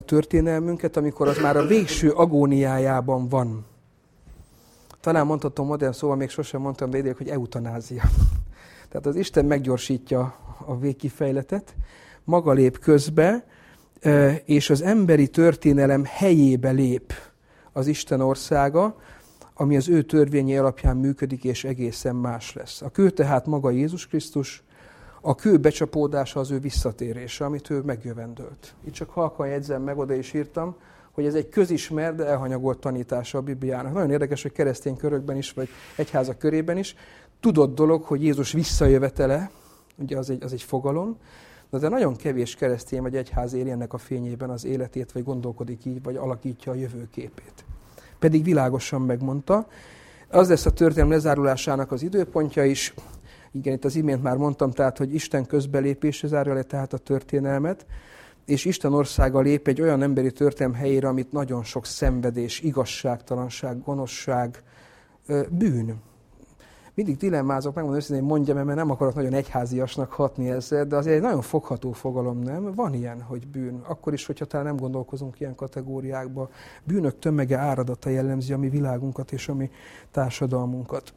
történelmünket, amikor az már a végső agóniájában van. Talán mondhatom modern szóval, még sosem mondtam, de idejük, hogy eutanázia. Tehát az Isten meggyorsítja a végkifejletet, maga lép közbe, és az emberi történelem helyébe lép az Isten országa, ami az ő törvényei alapján működik, és egészen más lesz. A kő tehát maga Jézus Krisztus, a kő becsapódása az ő visszatérése, amit ő megjövendölt. Itt csak halkan jegyzem meg, oda is írtam, hogy ez egy közismert, de elhanyagolt tanítása a Bibliának. Nagyon érdekes, hogy keresztény körökben is, vagy egyházak körében is tudott dolog, hogy Jézus visszajövetele, ugye az egy fogalom, de nagyon kevés keresztény vagy egyház éli ennek a fényében az életét, vagy gondolkodik így, vagy alakítja a jövőképét. Pedig világosan megmondta. Az lesz a történelem lezárulásának az időpontja is. Igen, itt az imént már mondtam, tehát, hogy Isten közbelépése zárja le tehát a történelmet, és Isten országa lép egy olyan emberi történelem helyére, amit nagyon sok szenvedés, igazságtalanság, gonoszság, bűn. Mindig dilemmázok, megmondom őszintén, hogy mondjam, mert nem akarok nagyon egyháziasnak hatni ezzel, de azért egy nagyon fogható fogalom, nem? Van ilyen, hogy bűn. Akkor is, hogyha talán nem gondolkozunk ilyen kategóriákba. Bűnök tömege, áradata jellemzi a mi világunkat és a mi társadalmunkat.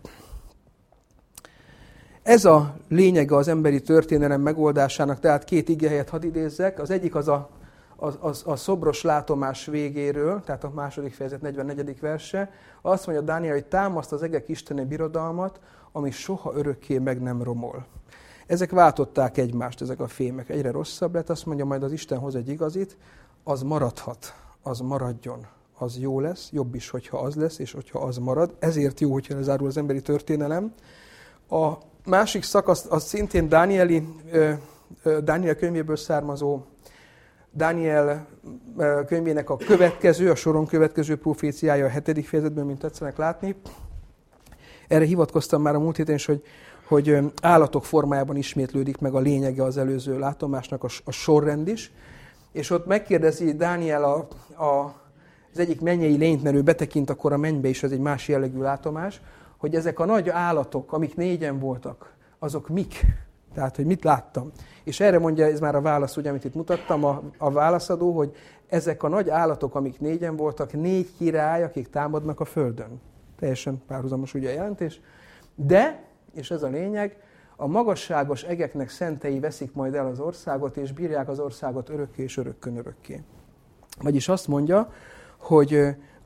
Ez a lényege az emberi történelem megoldásának, tehát két igehelyet hadd idézzek. Az egyik az a szobros látomás végéről, tehát a második fejezet 44. verse. Azt mondja Dániel, hogy támaszt az egek isteni birodalmat, ami soha örökké meg nem romol. Ezek váltották egymást, ezek a fémek. Egyre rosszabb lett, azt mondja, majd az Isten hoz egy igazit, az maradhat, az maradjon, az jó lesz, jobb is, hogyha az lesz, és hogyha az marad. Ezért jó, hogyha lezárul az emberi történelem. A másik szakasz az szintén Dániel könyvéből származó, Dániel könyvének a következő, a soron következő proféciája a 7. fejezetben, mint tetszenek látni. Erre hivatkoztam már a múlt héten is, hogy állatok formájában ismétlődik meg a lényege az előző látomásnak, a sorrend is. És ott megkérdezi Dániel az egyik mennyei lényt, mert ő betekint akkor a mennybe is, ez egy más jellegű látomás, hogy ezek a nagy állatok, amik 4-en voltak, azok mik? Tehát, hogy mit láttam. És erre mondja, ez már a válasz, ugye, amit itt mutattam, a válaszadó, hogy ezek a nagy állatok, amik 4-en voltak, 4 király, akik támadnak a földön. Teljesen párhuzamos ugye a jelentés. De, és ez a lényeg, a magasságos egeknek szentei veszik majd el az országot, és bírják az országot örökké és örökkön örökké. Vagyis azt mondja, hogy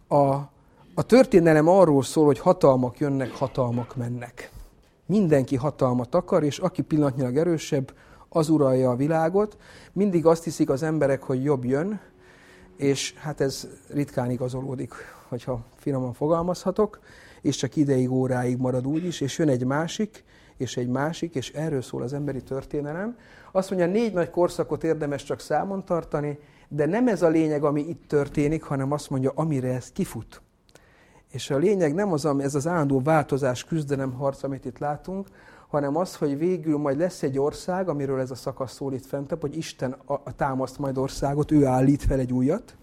a történelem arról szól, hogy hatalmak jönnek, hatalmak mennek. Mindenki hatalmat akar, és aki pillanatnyilag erősebb, az uralja a világot. Mindig azt hiszik az emberek, hogy jobb jön, és hát ez ritkán igazolódik, hogyha finoman fogalmazhatok, és csak ideig, óráig marad úgy is, és jön egy másik, és erről szól az emberi történelem. Azt mondja, 4 nagy korszakot érdemes csak számon tartani, de nem ez a lényeg, ami itt történik, hanem azt mondja, amire ez kifut. És a lényeg nem ez az állandó változás, küzdelem, harc, amit itt látunk, hanem az, hogy végül majd lesz egy ország, amiről ez a szakasz szól itt fentebb, hogy Isten támaszt majd országot, ő állít fel egy újat,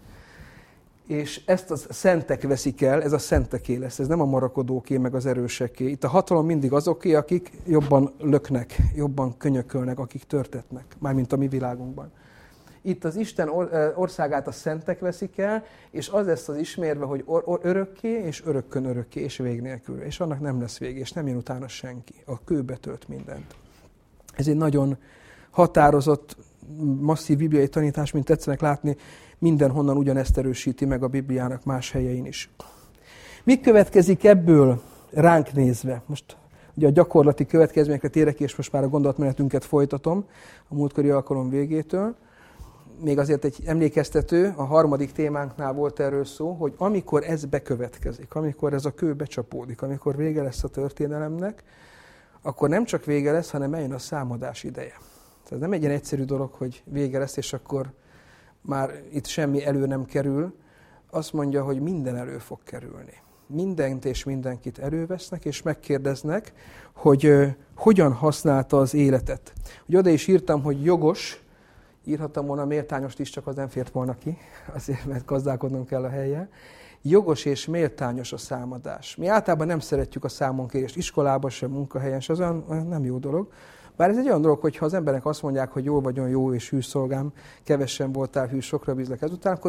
és ezt a szentek veszik el, ez a szenteké lesz, ez nem a marakodóké, meg az erőseké. Itt a hatalom mindig azoké, akik jobban löknek, jobban könyökölnek, akik törtetnek, mármint a mi világunkban. Itt az Isten országát a szentek veszik el, és az lesz az ismérve, hogy örökké, és örökkön örökké, és vég nélkül. És annak nem lesz vége, és nem jön utána senki. A kő betölt mindent. Ez egy nagyon határozott, masszív bibliai tanítás, mint tetszenek látni, mindenhonnan ugyanezt erősíti meg a Bibliának más helyein is. Mi következik ebből ránk nézve? Most ugye a gyakorlati következményekre térek, és most már a gondolatmenetünket folytatom a múltkori alkalom végétől. Még azért egy emlékeztető, a 3. témánknál volt erről szó, hogy amikor ez bekövetkezik, amikor ez a kő becsapódik, amikor vége lesz a történelemnek, akkor nem csak vége lesz, hanem eljön a számadás ideje. Tehát nem egy ilyen egyszerű dolog, hogy vége lesz, és akkor már itt semmi elő nem kerül. Azt mondja, hogy minden elő fog kerülni. Mindent és mindenkit elővesznek, és megkérdeznek, hogy hogyan használta az életet. Ugye oda is írtam, hogy jogos, írhattam volna méltányost is, csak az nem fért volna ki, azért, mert gazdálkodnom kell a helyen. Jogos és méltányos a számadás. Mi általában nem szeretjük a számonkérést iskolában sem, munkahelyen sem, az olyan nem jó dolog. Bár ez egy olyan dolog, hogyha az emberek azt mondják, hogy jól vagyon jó és hű szolgám, kevesen voltál hű, sokra bízlek ezután, akkor